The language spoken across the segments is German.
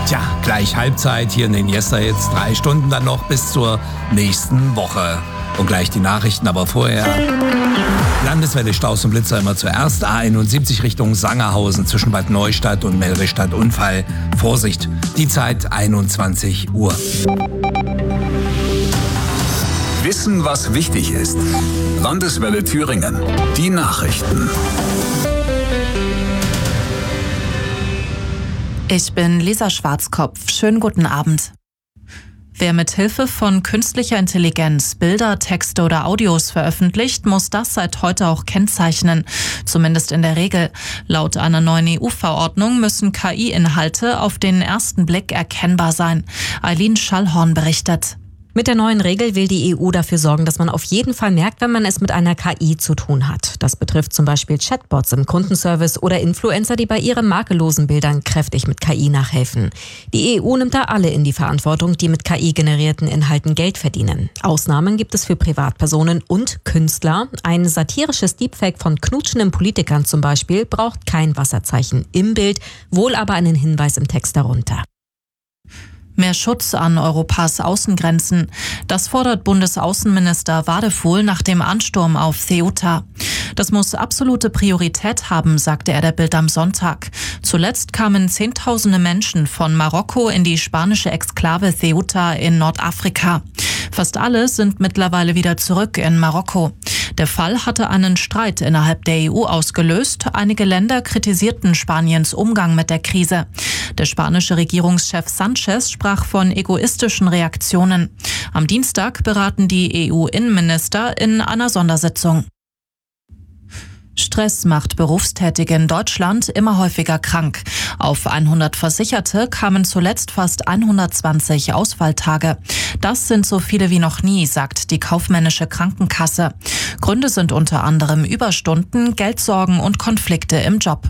Tja, gleich Halbzeit hier in den Yester-Hits. 3 Stunden dann noch bis zur nächsten Woche. Und gleich die Nachrichten, aber vorher Landeswelle, Staus und Blitzer immer zuerst. A71 Richtung Sangerhausen zwischen Bad Neustadt und Melrichstadt Unfall. Vorsicht, die Zeit 21 Uhr. Wissen, was wichtig ist. Landeswelle Thüringen. Die Nachrichten. Ich bin Lisa Schwarzkopf. Schönen guten Abend. Wer mit Hilfe von künstlicher Intelligenz Bilder, Texte oder Audios veröffentlicht, muss das seit heute auch kennzeichnen. Zumindest in der Regel. Laut einer neuen EU-Verordnung müssen KI-Inhalte auf den ersten Blick erkennbar sein. Eileen Schallhorn berichtet. Mit der neuen Regel will die EU dafür sorgen, dass man auf jeden Fall merkt, wenn man es mit einer KI zu tun hat. Das betrifft zum Beispiel Chatbots im Kundenservice oder Influencer, die bei ihren makellosen Bildern kräftig mit KI nachhelfen. Die EU nimmt da alle in die Verantwortung, die mit KI-generierten Inhalten Geld verdienen. Ausnahmen gibt es für Privatpersonen und Künstler. Ein satirisches Deepfake von knutschenden Politikern zum Beispiel braucht kein Wasserzeichen im Bild, wohl aber einen Hinweis im Text darunter. Mehr Schutz an Europas Außengrenzen. Das fordert Bundesaußenminister Wadefuhl nach dem Ansturm auf Ceuta. Das muss absolute Priorität haben, sagte er der Bild am Sonntag. Zuletzt kamen Zehntausende Menschen von Marokko in die spanische Exklave Ceuta in Nordafrika. Fast alle sind mittlerweile wieder zurück in Marokko. Der Fall hatte einen Streit innerhalb der EU ausgelöst. Einige Länder kritisierten Spaniens Umgang mit der Krise. Der spanische Regierungschef Sanchez sprach von egoistischen Reaktionen. Am Dienstag beraten die EU-Innenminister in einer Sondersitzung. Stress macht Berufstätige in Deutschland immer häufiger krank. Auf 100 Versicherte kamen zuletzt fast 120 Ausfalltage. Das sind so viele wie noch nie, sagt die kaufmännische Krankenkasse. Gründe sind unter anderem Überstunden, Geldsorgen und Konflikte im Job.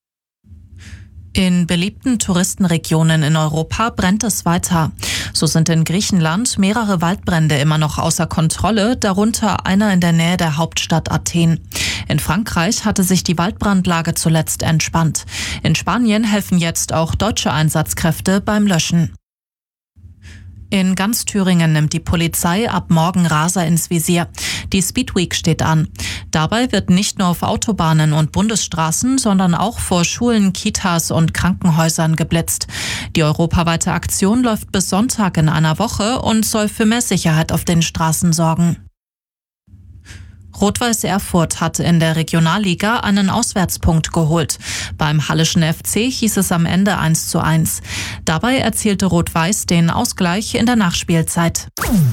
In beliebten Touristenregionen in Europa brennt es weiter. So sind in Griechenland mehrere Waldbrände immer noch außer Kontrolle, darunter einer in der Nähe der Hauptstadt Athen. In Frankreich hatte sich die Waldbrandlage zuletzt entspannt. In Spanien helfen jetzt auch deutsche Einsatzkräfte beim Löschen. In ganz Thüringen nimmt die Polizei ab morgen Raser ins Visier. Die Speedweek steht an. Dabei wird nicht nur auf Autobahnen und Bundesstraßen, sondern auch vor Schulen, Kitas und Krankenhäusern geblitzt. Die europaweite Aktion läuft bis Sonntag in einer Woche und soll für mehr Sicherheit auf den Straßen sorgen. Rot-Weiß Erfurt hat in der Regionalliga einen Auswärtspunkt geholt. Beim Halleschen FC hieß es am Ende 1:1. Dabei erzielte Rot-Weiß den Ausgleich in der Nachspielzeit.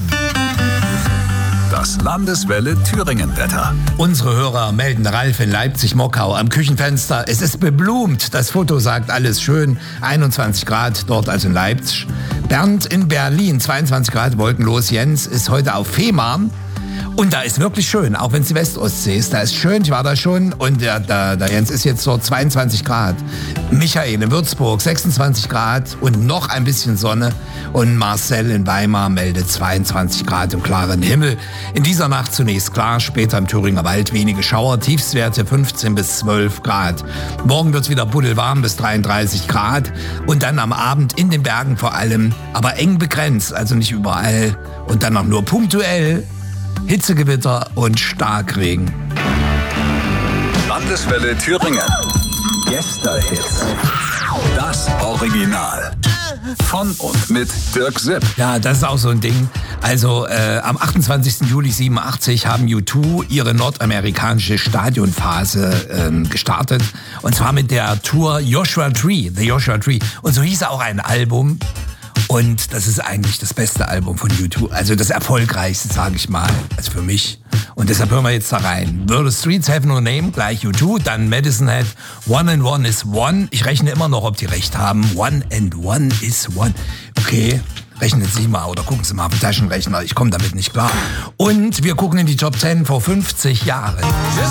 Das Landeswelle Thüringen-Wetter. Unsere Hörer melden Ralf in Leipzig-Mockau am Küchenfenster. Es ist beblumt. Das Foto sagt alles schön. 21 Grad dort, also in Leipzig. Bernd in Berlin, 22 Grad, wolkenlos. Jens ist heute auf Fehmarn. Und da ist wirklich schön, auch wenn es die Westostsee ist. Da ist schön, ich war da schon. Und der Jens ist jetzt dort 22 Grad. Michael in Würzburg 26 Grad und noch ein bisschen Sonne. Und Marcel in Weimar meldet 22 Grad im klaren Himmel. In dieser Nacht zunächst klar, später im Thüringer Wald wenige Schauer. Tiefstwerte 15 bis 12 Grad. Morgen wird es wieder buddelwarm bis 33 Grad. Und dann am Abend in den Bergen vor allem, aber eng begrenzt, also nicht überall. Und dann auch nur punktuell Hitzegewitter und Starkregen. Landeswelle Thüringen. Yester-Hits. Das Original. Von und mit Dirk Sipp. Ja, das ist auch so ein Ding. Also am 28. Juli 87 haben U2 ihre nordamerikanische Stadionphase gestartet. Und zwar mit der Tour Joshua Tree, The Joshua Tree. Und so hieß auch ein Album. Und das ist eigentlich das beste Album von U2. Also das erfolgreichste, sage ich mal, also für mich. Und deshalb hören wir jetzt da rein. Will the Streets Have No Name, gleich U2. Dann Madison Head, One and One is One. Ich rechne immer noch, ob die recht haben. One and One is One. Okay, rechnen Sie mal oder gucken Sie mal auf den Taschenrechner. Ich komme damit nicht klar. Und wir gucken in die Top 10 vor 50 Jahren.